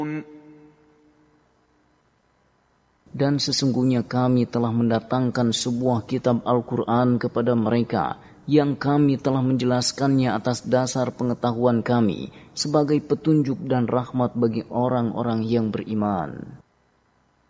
Dan sesungguhnya kami telah mendatangkan sebuah kitab Al-Quran kepada mereka yang kami telah menjelaskannya atas dasar pengetahuan kami sebagai petunjuk dan rahmat bagi orang-orang yang beriman.